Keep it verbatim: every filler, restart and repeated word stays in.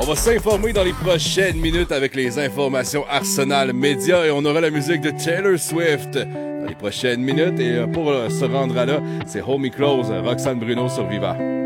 On va s'informer dans les prochaines minutes avec les informations Arsenal Média et on aura la musique de Taylor Swift dans les prochaines minutes. Et pour se rendre à là, c'est Hold Me Close, Roxane Bruno sur Viva.